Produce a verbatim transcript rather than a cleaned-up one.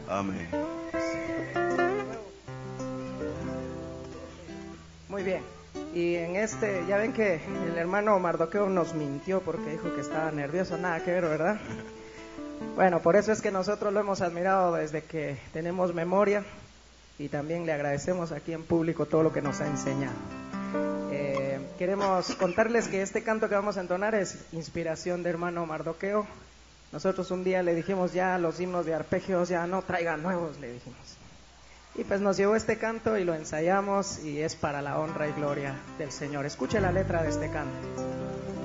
Amén. Muy bien. Y en este, ya ven que el hermano Mardoqueo nos mintió porque dijo que estaba nervioso, nada que ver, ¿verdad? Bueno, por eso es que nosotros lo hemos admirado desde que tenemos memoria y también le agradecemos aquí en público todo lo que nos ha enseñado. Eh, queremos contarles que este canto que vamos a entonar es inspiración de hermano Mardoqueo. Nosotros un día le dijimos ya los himnos de arpegios ya no traigan nuevos, le dijimos. Y pues nos llevó este canto y lo ensayamos y es para la honra y gloria del Señor. Escuche la letra de este canto.